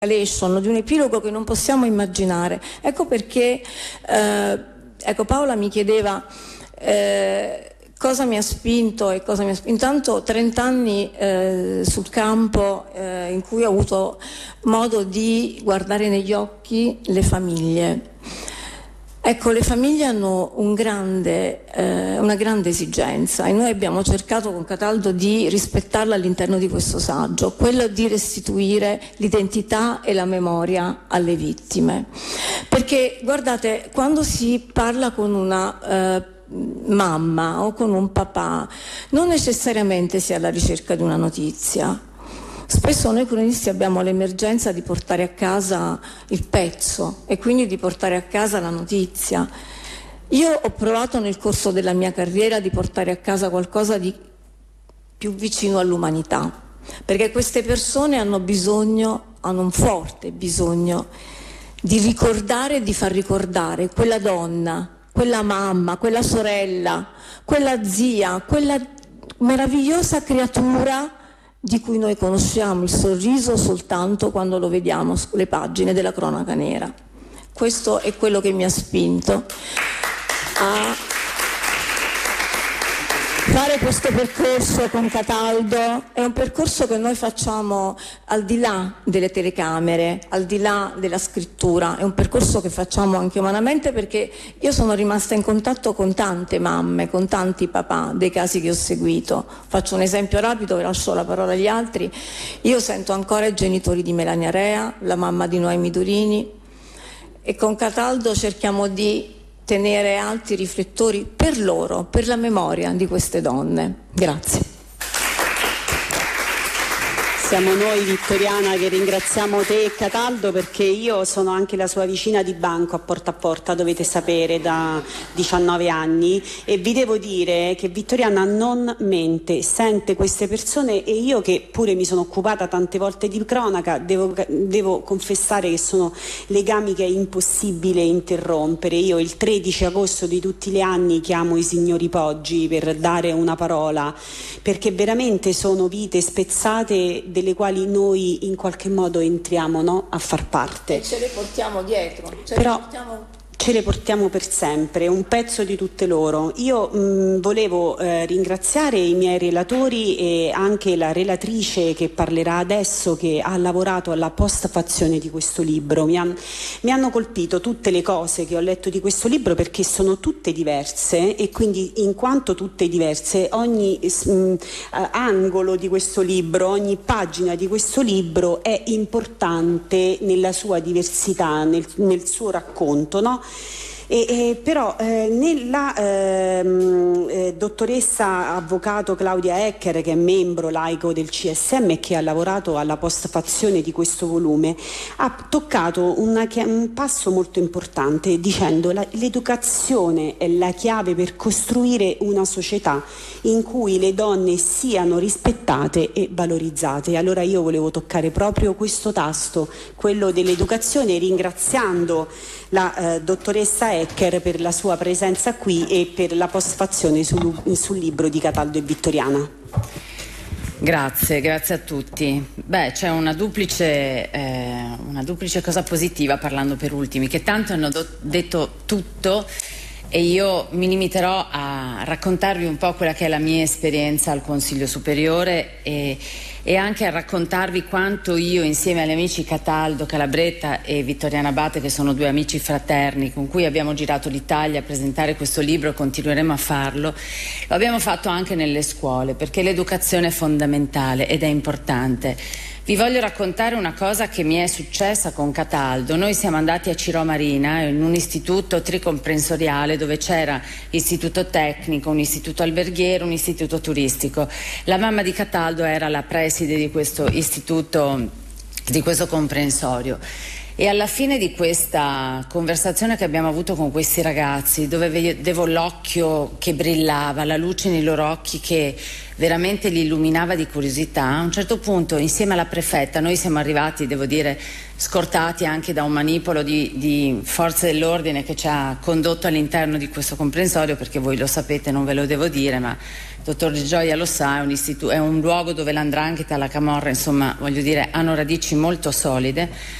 di un epilogo che non possiamo immaginare. Ecco perché Paola mi chiedeva cosa mi ha spinto intanto 30 anni sul campo in cui ho avuto modo di guardare negli occhi le famiglie. Ecco, le famiglie hanno una grande esigenza e noi abbiamo cercato con Cataldo di rispettarla all'interno di questo saggio, quello di restituire l'identità e la memoria alle vittime. Perché, guardate, quando si parla con una mamma o con un papà, non necessariamente si è alla ricerca di una notizia. Spesso noi cronisti abbiamo l'emergenza di portare a casa il pezzo e quindi di portare a casa la notizia. Io ho provato nel corso della mia carriera di portare a casa qualcosa di più vicino all'umanità, perché queste persone hanno un forte bisogno di ricordare e di far ricordare quella donna, quella mamma, quella sorella, quella zia, quella meravigliosa creatura di cui noi conosciamo il sorriso soltanto quando lo vediamo sulle pagine della cronaca nera. Questo è quello che mi ha spinto a fare questo percorso con Cataldo. È un percorso che noi facciamo al di là delle telecamere, al di là della scrittura, è un percorso che facciamo anche umanamente, perché io sono rimasta in contatto con tante mamme, con tanti papà dei casi che ho seguito. Faccio un esempio rapido e lascio la parola agli altri. Io sento ancora i genitori di Melania Rea, la mamma di Noemi Durini, e con Cataldo cerchiamo di tenere alti i riflettori per loro, per la memoria di queste donne. Grazie. Siamo noi, Vittoriana, che ringraziamo te e Cataldo, perché io sono anche la sua vicina di banco a Porta, dovete sapere, da 19 anni, e vi devo dire che Vittoriana non mente, sente queste persone, e io che pure mi sono occupata tante volte di cronaca devo confessare che sono legami che è impossibile interrompere. Io il 13 agosto di tutti gli anni chiamo i signori Poggi per dare una parola, perché veramente sono vite spezzate delle quali noi in qualche modo entriamo, no? A far parte. E ce le portiamo dietro. Ce le portiamo per sempre, un pezzo di tutte loro. Io volevo ringraziare i miei relatori e anche la relatrice che parlerà adesso, che ha lavorato alla postfazione di questo libro. Mi hanno colpito tutte le cose che ho letto di questo libro, perché sono tutte diverse, e quindi in quanto tutte diverse, ogni angolo di questo libro, ogni pagina di questo libro è importante nella sua diversità, nel suo racconto, no? Però nella dottoressa avvocato Claudia Ecker, che è membro laico del CSM e che ha lavorato alla postfazione di questo volume, ha toccato un passo molto importante, dicendo l'educazione è la chiave per costruire una società in cui le donne siano rispettate e valorizzate. Allora io volevo toccare proprio questo tasto, quello dell'educazione, ringraziando la dottoressa Ecker per la sua presenza qui e per la postfazione sul libro di Cataldo e Vittoriana. Grazie a tutti. C'è una duplice cosa positiva, parlando per ultimi, che tanto hanno detto tutto, e io mi limiterò a raccontarvi un po' quella che è la mia esperienza al Consiglio Superiore e anche a raccontarvi quanto io, insieme agli amici Cataldo, Calabretta e Vittoriana Abate, che sono due amici fraterni con cui abbiamo girato l'Italia a presentare questo libro, continueremo a farlo. Lo abbiamo fatto anche nelle scuole, perché l'educazione è fondamentale ed è importante. Vi voglio raccontare una cosa che mi è successa con Cataldo. Noi siamo andati a Cirò Marina, in un istituto tricomprensoriale dove c'era istituto tecnico, un istituto alberghiero, un istituto turistico. La mamma di Cataldo era la preside di questo istituto, di questo comprensorio. E alla fine di questa conversazione che abbiamo avuto con questi ragazzi, dove vedevo l'occhio che brillava, la luce nei loro occhi che veramente li illuminava di curiosità, a un certo punto, insieme alla prefetta, noi siamo arrivati, devo dire, scortati anche da un manipolo di forze dell'ordine che ci ha condotto all'interno di questo comprensorio, perché voi lo sapete, non ve lo devo dire, ma il dottor Di Gioia lo sa, è un luogo dove l''ndrangheta, la camorra, insomma, voglio dire, hanno radici molto solide.